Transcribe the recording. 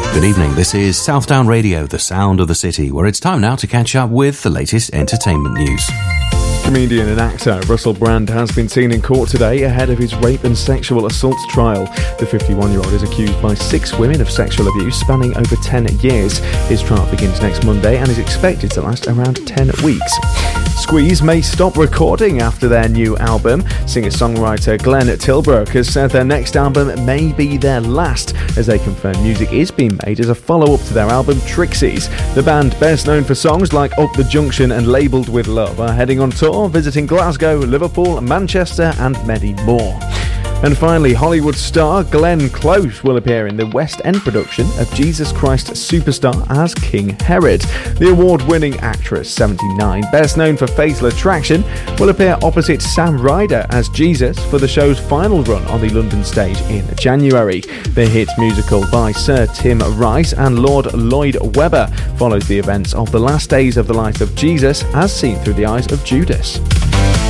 Good evening, this is Southdown Radio, the sound of the city, where it's time now to catch up with the latest entertainment news. Comedian and actor Russell Brand has been seen in court today ahead of his rape and sexual assault trial. The 51-year-old is accused by 6 women of sexual abuse spanning over 10 years. His trial begins next Monday and is expected to last around 10 weeks. Squeeze may stop recording after their new album. Singer-songwriter Glenn Tilbrook has said their next album may be their last, as they confirm music is being made as a follow-up to their album Trixies. The band, best known for songs like Up the Junction and Labelled with Love, are heading on tour, visiting Glasgow, Liverpool, Manchester and many more. And finally, Hollywood star Glenn Close will appear in the West End production of Jesus Christ Superstar as King Herod. The award-winning actress, 79, best known for Fatal Attraction, will appear opposite Sam Ryder as Jesus for the show's final run on the London stage in January. The hit musical by Sir Tim Rice and Lord Lloyd Webber follows the events of the last days of the life of Jesus as seen through the eyes of Judas.